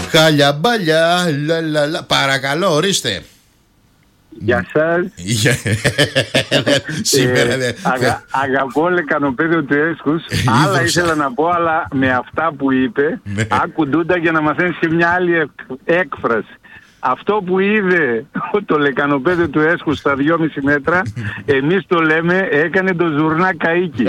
Χαλιαμπάλια. Παρακαλώ, ορίστε. Γεια σας. Σήμερα αγαπώ λεκανοπέδιο του Έσχους. Άλλα ήθελα να πω, αλλά με αυτά που είπε άκου Ντούντα για να μαθαίνεις και μια άλλη έκφραση. Αυτό που είδε το λεκανοπέδιο του Έσχους στα 2,5 μέτρα, εμείς το λέμε έκανε το ζουρνά καΐκι.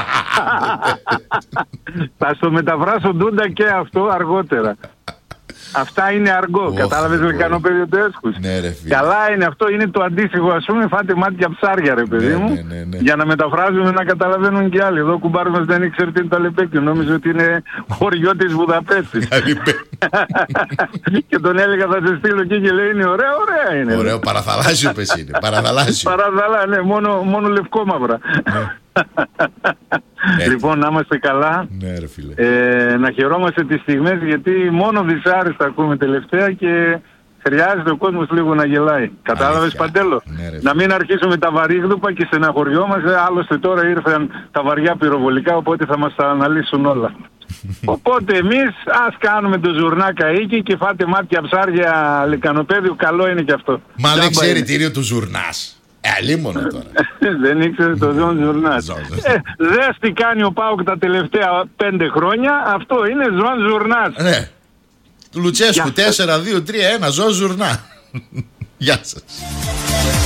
Θα στο μεταφράσω Ντούντα και αυτό αργότερα. Αυτά είναι αργό, κατάλαβες λεκανοπέδιο του Έσχους. Ναι, καλά είναι αυτό, είναι το αντίστοιχο, ας πούμε, φάτε μάτια ψάρια ρε παιδί μου, για να μεταφράζουμε να καταλαβαίνουν και άλλοι. Εδώ ο κουμπάρος δεν ήξερε τι είναι το Αλεπέκιο, νόμιζε ότι είναι χωριό της Βουδαπέστης. Και τον έλεγα θα σε στείλω εκεί και λέει είναι ωραία είναι. Ωραίο, παραθαλάσσιο πες είναι, παραθαλάσσιο. Ναι, μόνο λευκό μαύρα. Λοιπόν, να είμαστε καλά. Ναι, ρε φίλε. Να χαιρόμαστε τις στιγμές, γιατί μόνο δυσάρεστα ακούμε τελευταία και χρειάζεται ο κόσμος λίγο να γελάει. Κατάλαβες, Παντέλο? Ναι, να μην αρχίσουμε τα βαρύγδουπα και στεναχωριόμαστε. Άλλωστε τώρα ήρθαν τα βαριά πυροβολικά, οπότε θα μας τα αναλύσουν όλα. Οπότε εμείς ας κάνουμε το ζουρνά καΐκι και φάτε μάτια ψάρια λεκανοπέδιου. Καλό είναι και αυτό. Μα δεν ξέρει τι είναι του ζουρνάς. Αλίμονο τώρα. Δεν ήξερε το Ζων Ζουρνάς. Δες τι κάνει ο ΠΑΟΚ τα τελευταία 5 χρόνια. Αυτό είναι Ζων Ζουρνάς. Ναι. Του Λουτσέσκου 4-2-3-1 Ζων Ζουρνά. Γεια σας.